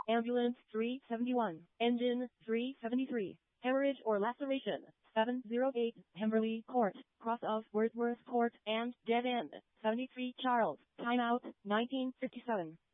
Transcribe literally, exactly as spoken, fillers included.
Ambulance three seventy-one. Engine three seventy-three. Hemorrhage or laceration seven oh eight. Pemberley Court, cross of Wordsworth Court and dead end seventy-three Charles. Timeout nineteen fifty-seven.